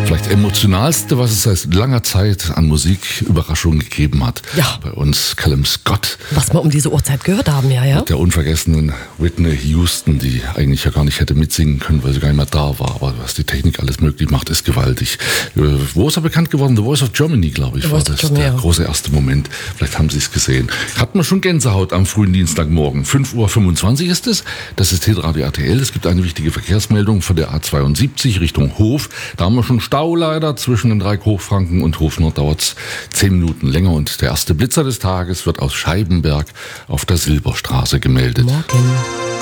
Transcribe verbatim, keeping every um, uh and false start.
vielleicht emotionalste, was es seit langer Zeit an Musiküberraschungen gegeben hat. Ja. Bei uns Callum Scott. Was wir um diese Uhrzeit gehört haben, ja, ja. Mit der unvergessenen Whitney Houston, die eigentlich ja gar nicht hätte mitsingen können, weil sie gar nicht mehr da war. Aber was die Technik alles möglich macht, ist gewaltig. Wo ist er bekannt geworden? The Voice of Germany, glaube ich, The war Voice of das Germany, der ja. große erste Moment. Vielleicht haben Sie es gesehen. Hat man schon Gänsehaut am frühen Dienstagmorgen. fünf Uhr fünfundzwanzig ist es. Das ist Hitradio R T L. Es gibt eine wichtige Verkehrsmeldung von der A zweiundsiebzig Richtung Hof. Da haben wir schon Stau leider. Zwischen den Dreieck Hochfranken und Hof Nord dauert es zehn Minuten länger. Und der erste Blitzer des Tages wird aus Scheibenberg auf der Silberstraße gemeldet. Morgen.